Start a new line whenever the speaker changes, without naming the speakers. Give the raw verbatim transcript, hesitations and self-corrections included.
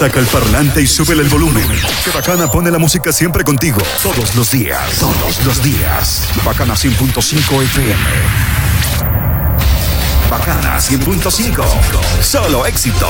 Saca el parlante y súbele el volumen. Que Bacana pone la música siempre contigo. Todos los días. Todos los días. Bacana cien punto cinco F M. Bacana cien punto cinco. Solo éxito.